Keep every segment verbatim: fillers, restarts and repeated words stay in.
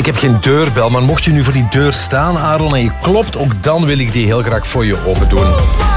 Ik heb geen deurbel, maar mocht je nu voor die deur staan, Aaron, en je klopt, ook dan wil ik die heel graag voor je open doen.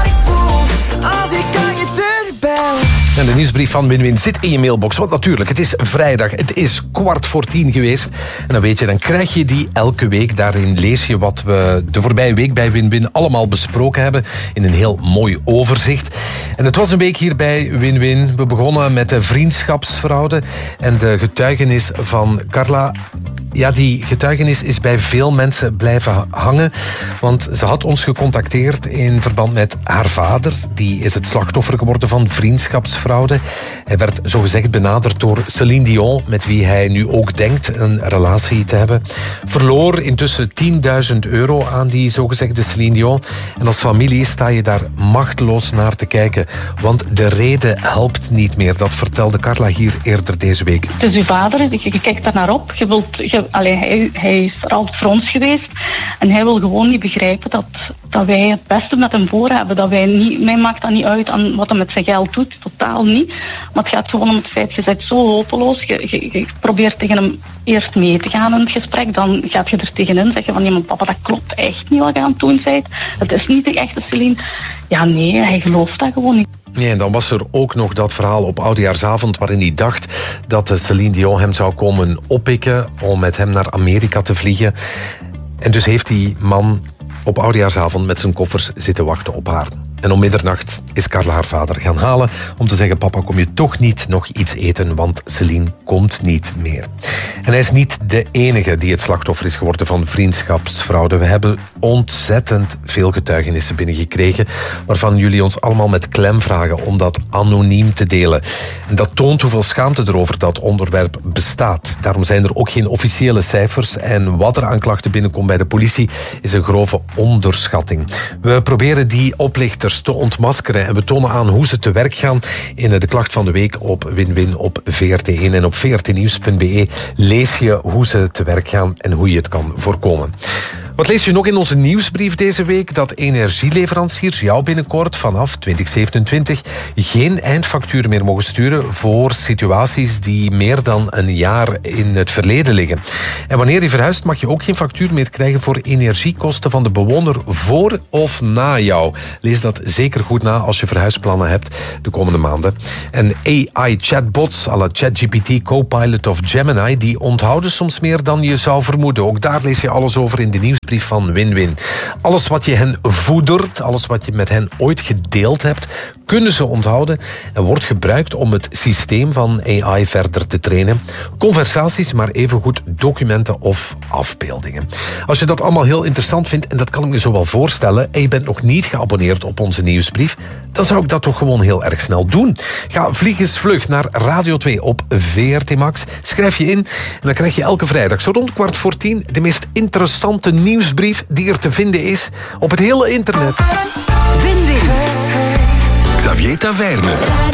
En de nieuwsbrief van Win-Win zit in je mailbox. Want natuurlijk, het is vrijdag. Het is kwart voor tien geweest. En dan weet je, dan krijg je die elke week. Daarin lees je wat we de voorbije week bij Win-Win allemaal besproken hebben. In een heel mooi overzicht. En het was een week hier bij Win-Win. We begonnen met de vriendschapsfraude. En de getuigenis van Carla. Ja, die getuigenis is bij veel mensen blijven hangen. Want ze had ons gecontacteerd in verband met haar vader. Die is het slachtoffer geworden van vriendschapsfraude. Hij werd zogezegd benaderd door Céline Dion, met wie hij nu ook denkt een relatie te hebben. Verloor intussen tienduizend euro aan die zogezegde Céline Dion. En als familie sta je daar machteloos naar te kijken. Want de reden helpt niet meer. Dat vertelde Carla hier eerder deze week. Het is uw vader, je kijkt daar naar op. Je wilt... Je Allee, hij, hij is er altijd voor ons geweest. En hij wil gewoon niet begrijpen dat, dat wij het beste met hem voor hebben. Dat wij niet, mij maakt dat niet uit aan wat hij met zijn geld doet. Totaal niet. Maar het gaat gewoon om het feit, je bent zo hopeloos. Je, je, je probeert tegen hem eerst mee te gaan in het gesprek. Dan gaat je er tegenin zeggen van, ja, maar papa, dat klopt echt niet wat je aan het doen bent. Dat is niet de echte Céline. Ja, nee, hij gelooft dat gewoon niet. Ja, en dan was er ook nog dat verhaal op oudejaarsavond waarin hij dacht dat Céline Dion hem zou komen oppikken om met hem naar Amerika te vliegen. En dus heeft die man op oudejaarsavond met zijn koffers zitten wachten op haar. En om middernacht is Carla haar vader gaan halen om te zeggen, papa, kom je toch niet nog iets eten, want Céline komt niet meer. En hij is niet de enige die het slachtoffer is geworden van vriendschapsfraude. We hebben ontzettend veel getuigenissen binnengekregen, waarvan jullie ons allemaal met klem vragen om dat anoniem te delen. En dat toont hoeveel schaamte er over dat onderwerp bestaat. Daarom zijn er ook geen officiële cijfers en wat er aan klachten binnenkomt bij de politie is een grove onderschatting. We proberen die oplichters te ontmaskeren en we tonen aan hoe ze te werk gaan in de klacht van de week op Win-Win op V R T één. En op v r t nieuws punt b e lees je hoe ze te werk gaan en hoe je het kan voorkomen. Wat lees je nog in onze nieuwsbrief deze week? Dat energieleveranciers jou binnenkort vanaf twintig zevenentwintig geen eindfactuur meer mogen sturen voor situaties die meer dan een jaar in het verleden liggen. En wanneer je verhuist mag je ook geen factuur meer krijgen voor energiekosten van de bewoner voor of na jou. Lees dat zeker goed na als je verhuisplannen hebt de komende maanden. En A I-chatbots à la ChatGPT, Copilot of Gemini, die onthouden soms meer dan je zou vermoeden. Ook daar lees je alles over in de nieuwsbrief van Win-Win. Alles wat je hen voedert, alles wat je met hen ooit gedeeld hebt, kunnen ze onthouden en wordt gebruikt om het systeem van A I verder te trainen. Conversaties, maar evengoed documenten of afbeeldingen. Als je dat allemaal heel interessant vindt, en dat kan ik me zo wel voorstellen, en je bent nog niet geabonneerd op onze nieuwsbrief, dan zou ik dat toch gewoon heel erg snel doen. Ga vlieg eens vlug naar Radio twee op V R T Max. Schrijf je in en dan krijg je elke vrijdag zo rond kwart voor tien de meest interessante nieuwsbrief die er te vinden is op het hele internet. Win-Win. Xavier Taverne.